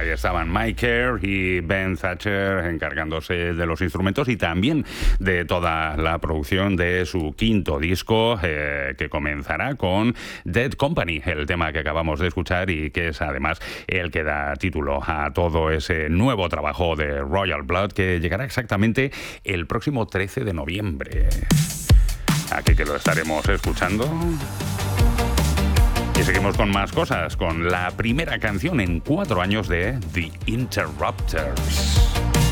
Ahí estaban Mike Kerr y Ben Thatcher encargándose de los instrumentos y también de toda la producción de su quinto disco, que comenzará con Dead Company, el tema que acabamos de escuchar y que es además el que da título a todo ese nuevo trabajo de Royal Blood, que llegará exactamente el próximo 13 de noviembre. Aquí que lo estaremos escuchando. Y seguimos con más cosas, con la primera canción en 4 años de The Interrupters.